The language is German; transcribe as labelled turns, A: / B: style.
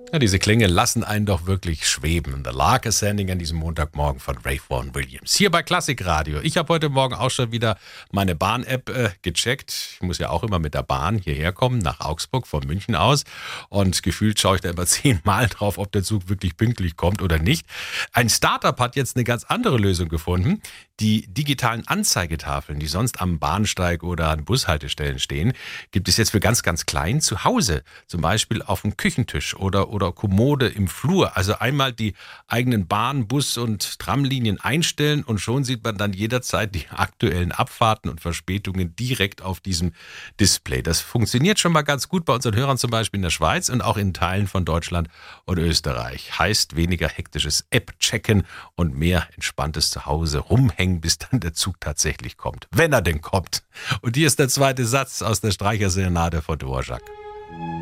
A: Ja, diese Klänge lassen einen doch wirklich schweben. The Lark Ascending an diesem Montagmorgen von Ray Vaughan Williams. Hier bei Klassikradio. Ich habe heute Morgen auch schon wieder meine Bahn-App gecheckt. Ich muss ja auch immer mit der Bahn hierher kommen, nach Augsburg, von München aus. Und gefühlt schaue ich da immer 10-mal drauf, ob der Zug wirklich pünktlich kommt oder nicht. Ein Startup hat jetzt eine ganz andere Lösung gefunden. Die digitalen Anzeigetafeln, die sonst am Bahnsteig oder an Bushaltestellen stehen, gibt es jetzt für ganz, ganz klein zu Hause. Zum Beispiel auf dem Küchentisch oder Kommode im Flur. Also einmal die eigenen Bahn-, Bus- und Tramlinien einstellen und schon sieht man dann jederzeit die aktuellen Abfahrten und Verspätungen direkt auf diesem Display. Das funktioniert schon mal ganz gut bei unseren Hörern, zum Beispiel in der Schweiz und auch in Teilen von Deutschland und Österreich. Heißt weniger hektisches App-Checken und mehr entspanntes Zuhause rumhängen, bis dann der Zug tatsächlich kommt. Wenn er denn kommt. Und hier ist der zweite Satz aus der Streicherserenade von Dvorak.